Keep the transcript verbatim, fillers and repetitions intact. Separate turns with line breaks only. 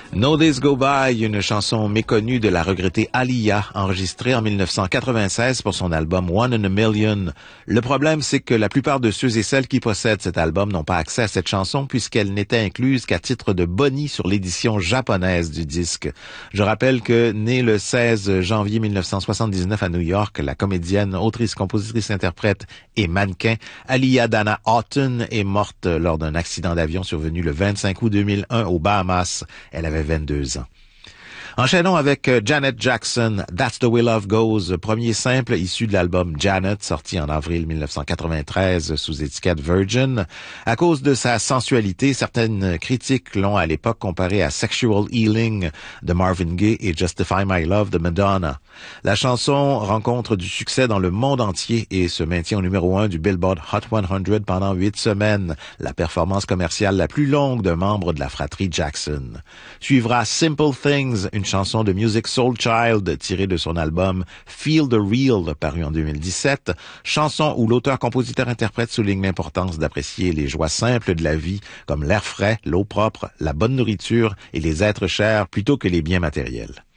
No Days Go By, une chanson méconnue de la regrettée Aaliyah, enregistrée en dix-neuf cent quatre-vingt-seize pour son album One in a Million. Le problème, c'est que la plupart de ceux et celles qui possèdent cet album n'ont pas accès à cette chanson puisqu'elle n'était incluse qu'à titre de bonus sur l'édition japonaise du disque. Je rappelle que, née le seize janvier mille neuf cent soixante-dix-neuf à New York, la comédienne, autrice, compositrice, interprète et mannequin Aaliyah Dana Houghton est morte lors d'un accident d'avion survenu le vingt-cinq août deux mille un aux Bahamas. Elle avait vingt-deux ans. Enchaînons avec Janet Jackson, That's the Way Love Goes, premier simple issu de l'album Janet, sorti en avril mille neuf cent quatre-vingt-treize sous étiquette Virgin. À cause de sa sensualité, certaines critiques l'ont à l'époque comparé à Sexual Healing de Marvin Gaye et Justify My Love de Madonna. La chanson rencontre du succès dans le monde entier et se maintient au numéro un du Billboard Hot cent pendant huit semaines, la performance commerciale la plus longue d'un membre de la fratrie Jackson. Suivra Simple Things, une chanson de Music Soul Child tirée de son album Feel the Real, paru en deux mille dix-sept, chanson où l'auteur-compositeur-interprète souligne l'importance d'apprécier les joies simples de la vie, comme l'air frais, l'eau propre, la bonne nourriture et les êtres chers plutôt que les biens matériels.